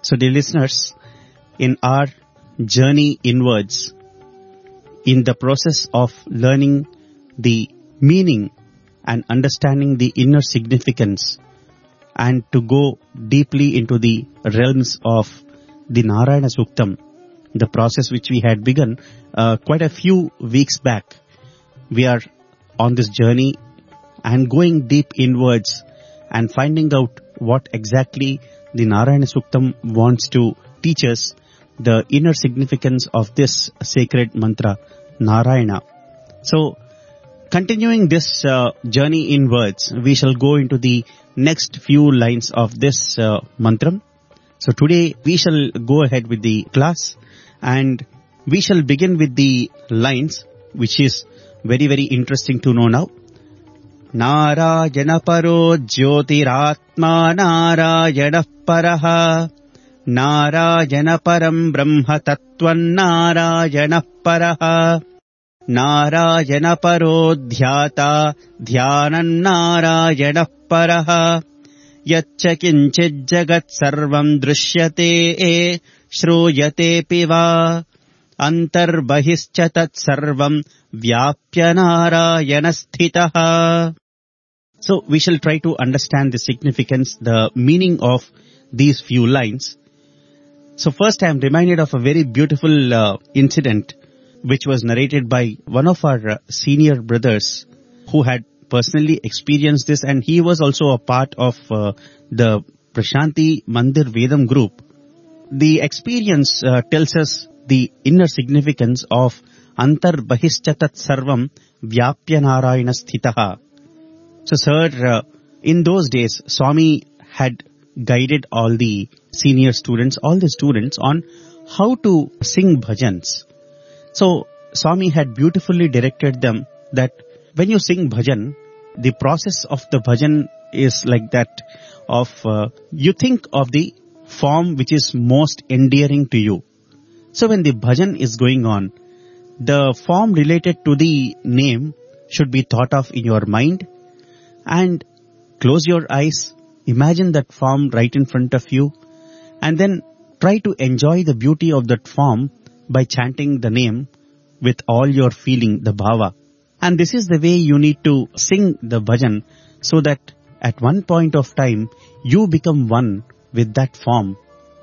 So, dear listeners, in our journey inwards, in the process of learning the meaning and understanding the inner significance, and to go deeply into the realms of the Narayana Suktam, the process which we had begun quite a few weeks back, we are on this journey and going deep inwards and finding out what exactly the Narayana Suktam wants to teach us, the inner significance of this sacred mantra, Narayana. So, continuing this journey inwards, we shall go into the next few lines of this mantra. So today we shall go ahead with the class and we shall begin with the lines which is very, very interesting to know now. Narayana paro jyotiratma Narayana paraha Narayana param brahma tattvan Narayana paraha Narayana paro dhyata dhyanam Narayana paraha Yaccha kinchid jagat sarvam drishyate shruyate piva antarbahishcha tat sarvam vyapya Narayana sthitaha. So we shall try to understand the significance, the meaning of these few lines. So first I am reminded of a very beautiful incident which was narrated by one of our senior brothers who had personally experienced this, and he was also a part of the Prashanti Mandir Vedam group. The experience tells us the inner significance of Antar Bahishchatat Sarvam Vyapya Narayana Sthitaha. So sir, in those days, Swami had guided all the senior students, all the students on how to sing bhajans. So Swami had beautifully directed them that when you sing bhajan, the process of the bhajan is like that of, you think of the form which is most endearing to you. So when the bhajan is going on, the form related to the name should be thought of in your mind, and close your eyes, imagine that form right in front of you, and then try to enjoy the beauty of that form by chanting the name with all your feeling, the bhava. And this is the way you need to sing the bhajan, so that at one point of time you become one with that form.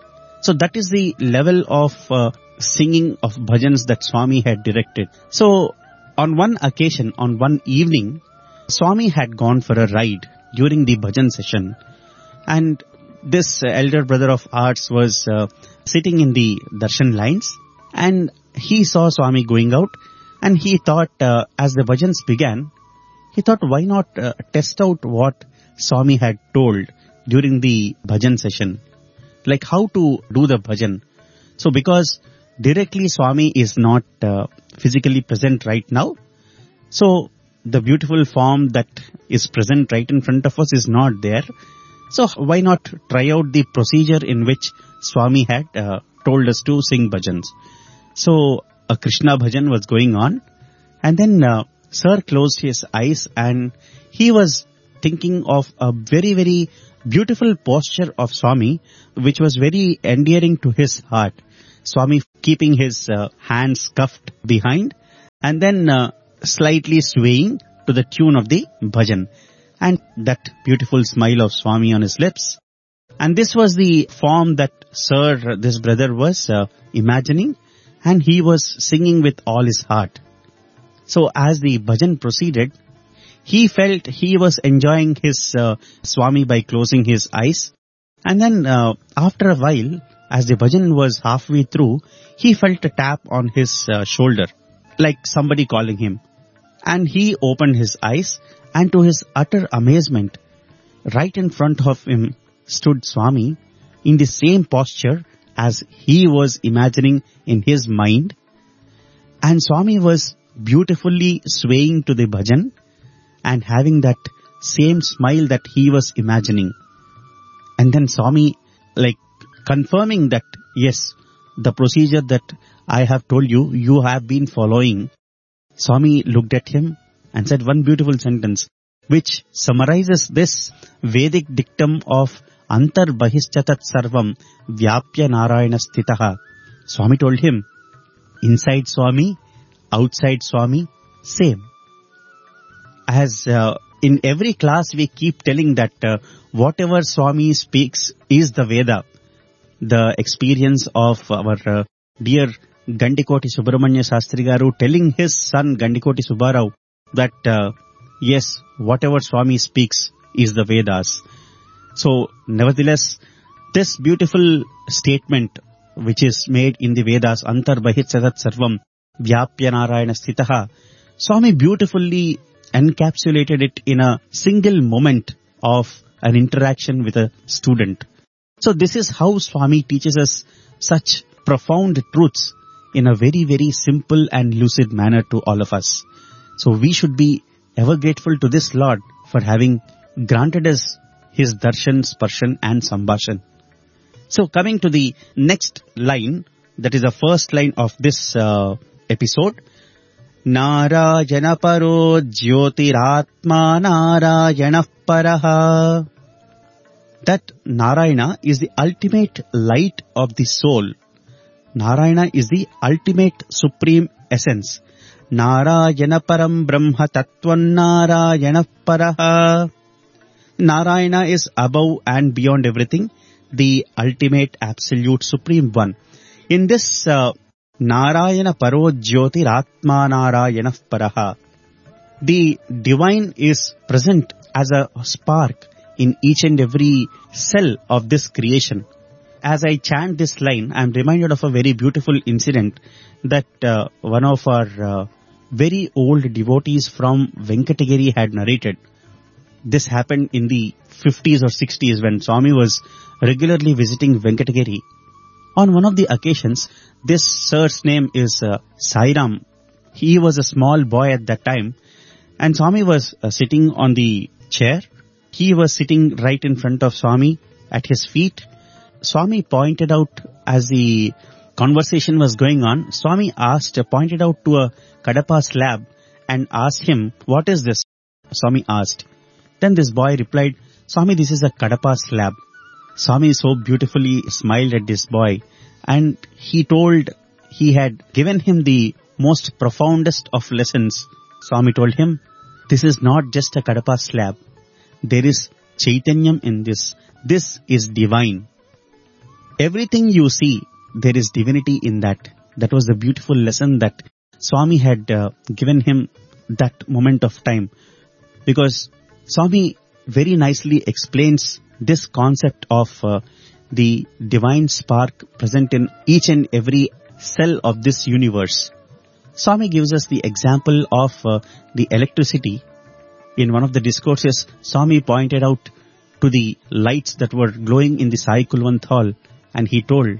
So that is the level of singing of bhajans that Swami had directed. So on one occasion, on one evening, Swami had gone for a ride during the bhajan session, and this elder brother of ours was sitting in the darshan lines, and he saw Swami going out, and he thought, as the bhajans began, he thought, why not test out what Swami had told during the bhajan session, like how to do the bhajan. So because directly Swami is not physically present right now, so the beautiful form that is present right in front of us is not there. So why not try out the procedure in which Swami had told us to sing bhajans. So a Krishna bhajan was going on, and then Sir closed his eyes and he was thinking of a very, very beautiful posture of Swami, which was very endearing to his heart. Swami keeping his hands cuffed behind and then slightly swaying to the tune of the bhajan, and that beautiful smile of Swami on his lips. And this was the form that Sir, this brother, was imagining, and he was singing with all his heart. So as the bhajan proceeded, he felt he was enjoying his Swami by closing his eyes. And then after a while, as the bhajan was halfway through, he felt a tap on his shoulder, like somebody calling him. And he opened his eyes, and to his utter amazement, right in front of him stood Swami in the same posture as he was imagining in his mind. And Swami was beautifully swaying to the bhajan and having that same smile that he was imagining. And then Swami, like confirming that, yes, the procedure that I have told you, you have been following. Swami looked at him and said one beautiful sentence, which summarizes this Vedic dictum of Antarbahishchatat sarvam vyapya narayana sthitaha. Swami told him, inside Swami, outside Swami, same. As in every class we keep telling that whatever Swami speaks is the Veda. The experience of our dear Gandikoti Subramanya Shastri Garu telling his son Gandikoti Subbarao that yes, whatever Swami speaks is the Vedas. So nevertheless, this beautiful statement which is made in the Vedas, Antarbahishchatat sarvam vyapya narayana sthitaha, Swami beautifully encapsulated it in a single moment of an interaction with a student. So this is how Swami teaches us such profound truths in a very, very simple and lucid manner to all of us. So we should be ever grateful to this Lord for having granted us his darshan, sparshan and sambhashan. So coming to the next line, that is the first line of this episode. Narayana paro jyotiratma narayana paraha. That Narayana is the ultimate light of the soul. Narayana is the ultimate supreme essence. Narayana param brahma tattvam narayana paraha. Narayana is above and beyond everything, the ultimate absolute supreme one. In this Narayana paro jyotiratma narayana paraha, the divine is present as a spark in each and every cell of this creation. As I chant this line, I am reminded of a very beautiful incident that one of our very old devotees from Venkatagiri had narrated. This happened in the 50s or 60s when Swami was regularly visiting Venkatagiri. On one of the occasions, this sir's name is Sairam. He was a small boy at that time, and Swami was sitting on the chair. He was sitting right in front of Swami at his feet. Swami pointed out, as the conversation was going on, Swami pointed out to a Kadapa slab and asked him, "What is this?" Swami asked. Then this boy replied, "Swami, this is a Kadapa slab." Swami so beautifully smiled at this boy, and he told he had given him the most profoundest of lessons. Swami told him, "This is not just a Kadapa slab. There is Chaitanyam in this. This is divine. Everything you see, there is divinity in that." That was the beautiful lesson that Swami had given him that moment of time. Because Swami very nicely explains this concept of the divine spark present in each and every cell of this universe. Swami gives us the example of the electricity. In one of the discourses, Swami pointed out to the lights that were glowing in the Sai Kulwant hall, and he told,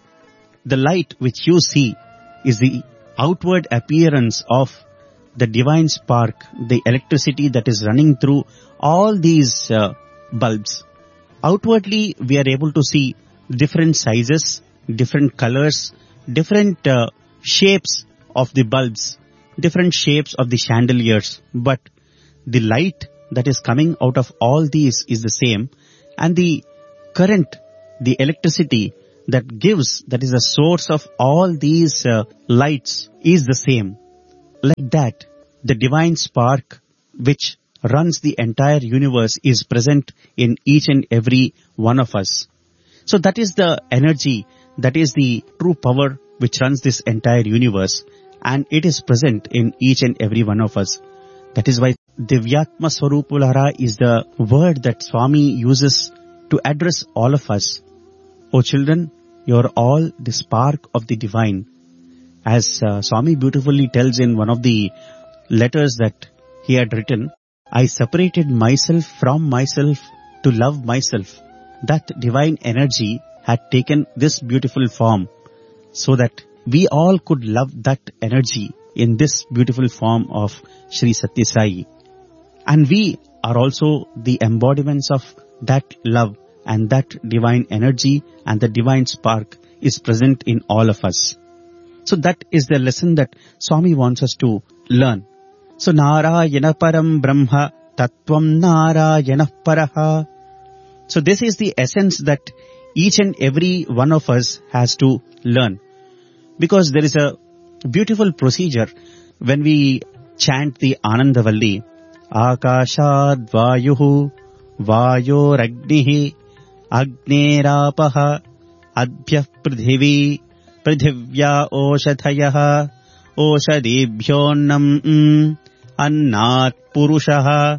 the light which you see is the outward appearance of the divine spark, the electricity that is running through all these bulbs. Outwardly, we are able to see different sizes, different colors, different shapes of the bulbs, different shapes of the chandeliers, but the light that is coming out of all these is the same, and the current, the electricity that gives, that is the source of all these lights, is the same. Like that, the divine spark which runs the entire universe is present in each and every one of us. So that is the energy, that is the true power which runs this entire universe, and it is present in each and every one of us. That is why Divyatma Swarupulhara is the word that Swami uses to address all of us. O children, you are all the spark of the divine. As Swami beautifully tells in one of the letters that he had written, I separated myself from myself to love myself. That divine energy had taken this beautiful form so that we all could love that energy in this beautiful form of Sri Satya Sai. And we are also the embodiments of that love, and that divine energy and the divine spark is present in all of us. So that is the lesson that Swami wants us to learn. So Narayana param brahma tattvam narayana paraha. So this is the essence that each and every one of us has to learn. Because there is a beautiful procedure when we chant the Anandavalli. Akashad Vayuhu Vayoragnihi Agnerapah Adhyah Pridhivi Pridhivya Oshadhayaha Oshadibhyonnam Annat Purushaha.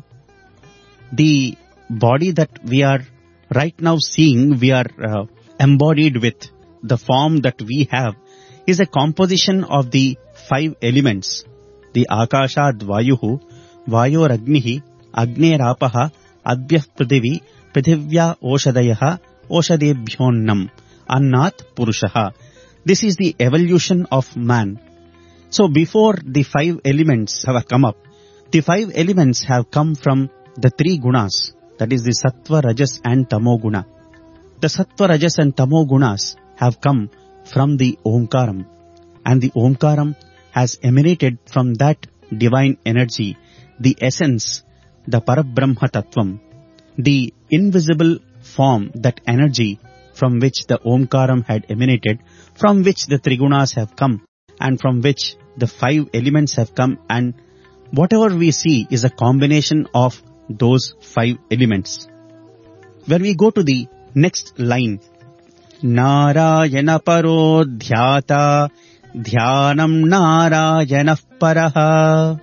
The body that we are right now seeing, we are embodied with, the form that we have, is a composition of the 5 elements. The Akashad Vayuhu, Vayoragnihi, Agnerapah, Adhyah Pridhivi, Pridhivya Oshadayaha, Oshadebhyonnam, Annat Purushaha. This is the evolution of man. So before the 5 elements have come up, the 5 elements have come from the 3 gunas, that is the Sattva, Rajas and Tamo guna. The Sattva, Rajas and Tamo gunas have come from the Omkaram, and the Omkaram has emanated from that divine energy, the essence, the Parabrahma Tattvam, the invisible form, that energy from which the Omkaram had emanated, from which the Trigunas have come, and from which the 5 elements have come, and whatever we see is a combination of those 5 elements. When we go to the next line, Narayana paro dhyata dhyanam Narayana paraha.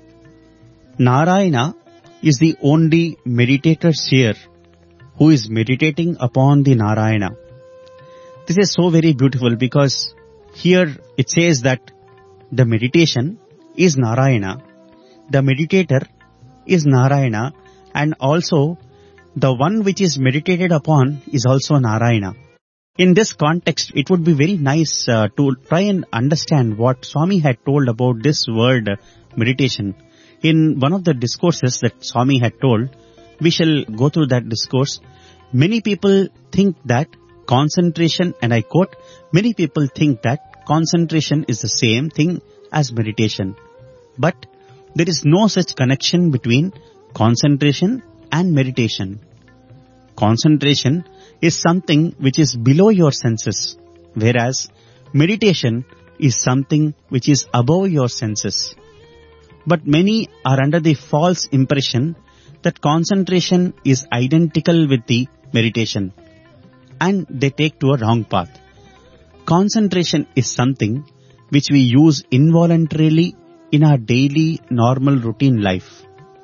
Narayana is the only meditator here who is meditating upon the Narayana. This is so very beautiful because here it says that the meditation is Narayana, the meditator is Narayana, and also the one which is meditated upon is also Narayana. In this context, it would be very nice to try and understand what Swami had told about this word meditation. In one of the discourses that Swami had told, we shall go through that discourse. Many people think that concentration, and I quote, many people think that concentration is the same thing as meditation. But there is no such connection between concentration and meditation. Concentration is something which is below your senses, whereas meditation is something which is above your senses. But many are under the false impression that concentration is identical with the meditation, and they take to a wrong path. Concentration is something which we use involuntarily in our daily normal routine life.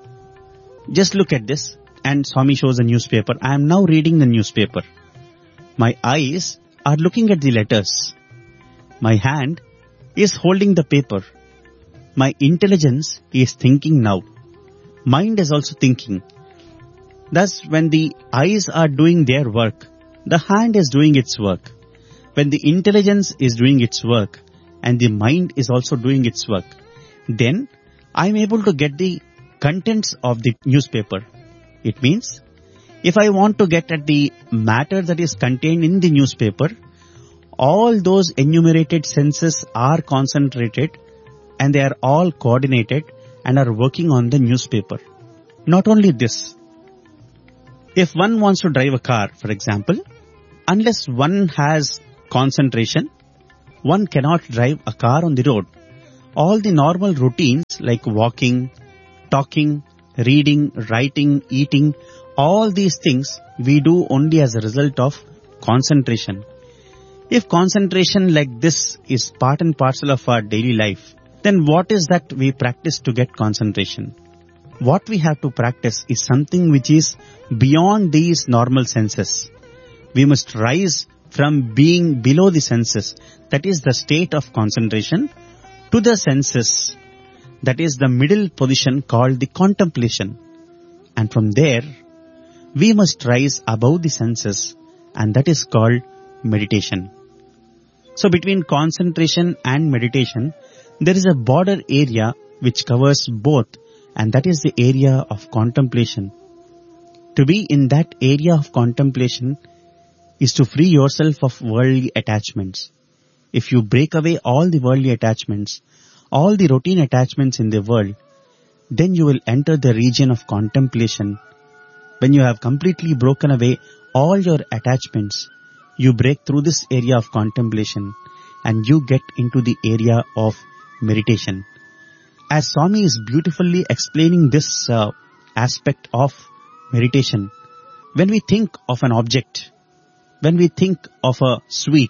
Just look at this, and Swami shows a newspaper. I am now reading the newspaper. My eyes are looking at the letters. My hand is holding the paper. My intelligence is thinking now. Mind is also thinking. Thus, when the eyes are doing their work, the hand is doing its work. When the intelligence is doing its work, and the mind is also doing its work, then I am able to get the contents of the newspaper. It means, if I want to get at the matter that is contained in the newspaper, all those enumerated senses are concentrated and they are all coordinated and are working on the newspaper. Not only this, if one wants to drive a car, for example, unless one has concentration, one cannot drive a car on the road. All the normal routines like walking, talking, reading, writing, eating, all these things we do only as a result of concentration. If concentration like this is part and parcel of our daily life, then what is that we practice to get concentration? What we have to practice is something which is beyond these normal senses. We must rise from being below the senses, that is the state of concentration, to the senses, that is the middle position called the contemplation. And from there, we must rise above the senses, and that is called meditation. So between concentration and meditation, there is a border area which covers both, and that is the area of contemplation. To be in that area of contemplation is to free yourself of worldly attachments. If you break away all the worldly attachments, all the routine attachments in the world, then you will enter the region of contemplation, when you have completely broken away all your attachments, you break through this area of contemplation and you get into the area of meditation. As Swami is beautifully explaining this aspect of meditation, when we think of an object, when we think of a sweet,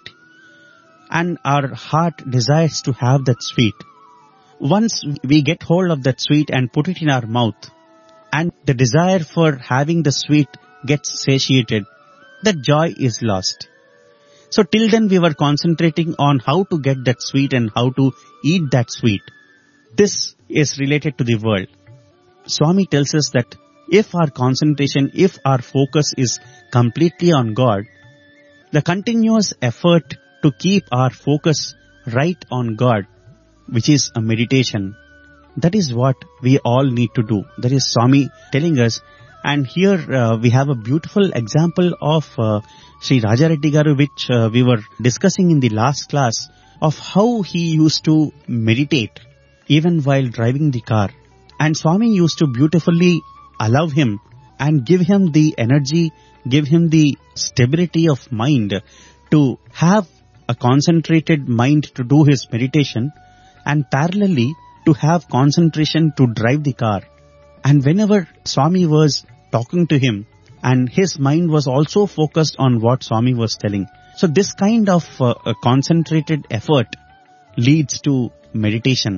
and our heart desires to have that sweet, once we get hold of that sweet and put it in our mouth, and the desire for having the sweet gets satiated, that joy is lost. So till then we were concentrating on how to get that sweet and how to eat that sweet. This is related to the world. Swami tells us that if our concentration, if our focus is completely on God, the continuous effort to keep our focus right on God, which is a meditation, that is what we all need to do. That is Swami telling us. And here we have a beautiful example of Sri Raja Reddy Garu, which we were discussing in the last class, of how he used to meditate even while driving the car. And Swami used to beautifully allow him and give him the energy, give him the stability of mind to have a concentrated mind to do his meditation, and parallelly to have concentration to drive the car. And whenever Swami was talking to him, and his mind was also focused on what Swami was telling. So this kind of concentrated effort leads to meditation.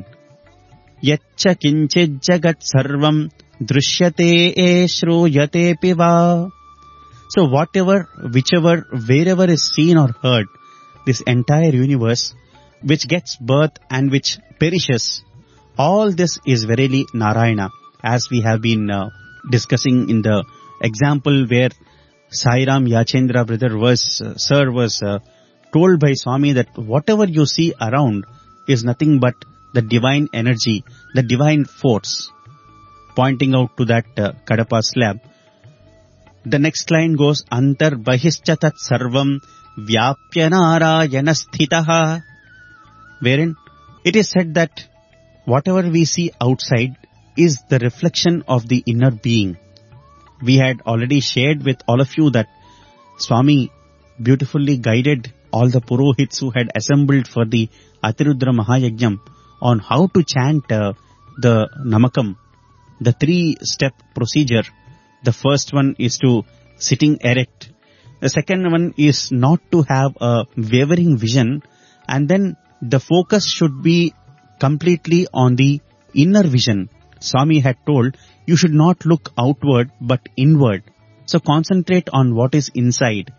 Yaccha kinchid jagat sarvam drishyate shruyate piva. So whatever, whichever, wherever is seen or heard, this entire universe which gets birth and which perishes, all this is verily Narayana, as we have been discussing in the example where Sairam Yachendra brother was told by Swami that whatever you see around is nothing but the divine energy, the divine force, pointing out to that Kadapa slab. The next line goes, Antar Bahischa Tat Sarvam Vyapya Narayana Sthitaha, wherein it is said that whatever we see outside is the reflection of the inner being. We had already shared with all of you that Swami beautifully guided all the Purohits who had assembled for the Atirudra Mahayajnam on how to chant the Namakam, the 3-step procedure. The first one is to sitting erect. The second one is not to have a wavering vision, and then the focus should be completely on the inner vision. Swami had told, you should not look outward but inward. So concentrate on what is inside.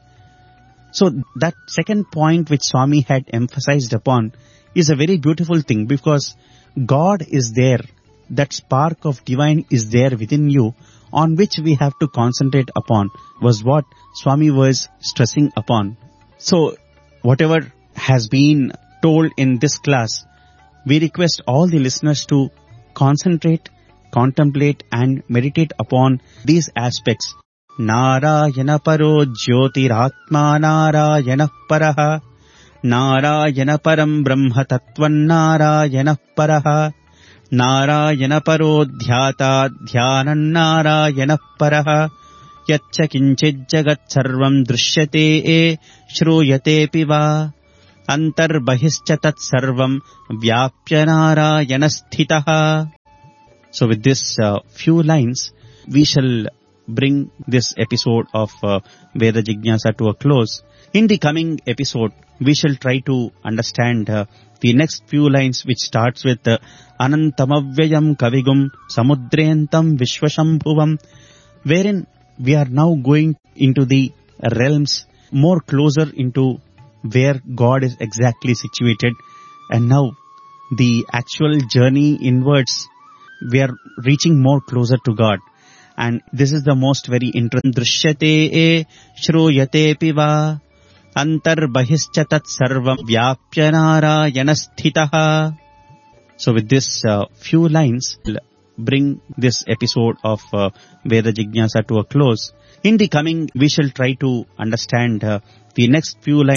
So that second point which Swami had emphasized upon is a very beautiful thing, because God is there. That spark of divine is there within you, on which we have to concentrate upon, was what Swami was stressing upon. So whatever has been told in this class, we request all the listeners to concentrate, contemplate and meditate upon these aspects. Narayana paro jyotiratma narayana paraha, narayana param brahma tattvan narayana paraha, narayana paro dhyata dhyanan narayana paraha, yaccha kinchid jagat sarvam drishyate shruyate piva, antar bahischa tat sarvam vyapya narayana sthitaha. So with this few lines, we shall bring this episode of Veda Jignasa to a close. In the coming episode, we shall try to understand the next few lines, which starts with Anantamavyayam Kavigum Samudrentam Vishwashambhuvam, wherein we are now going into the realms more closer into where God is exactly situated, and now the actual journey inwards, we are reaching more closer to God. And this is the most very interesting. Drishyate shruyate piva antar bahischa tat sarvam vyapya narayana sthitaha. So with this few lines, we'll bring this episode of Veda Jignasa to a close. In the coming, we shall try to understand the next few lines.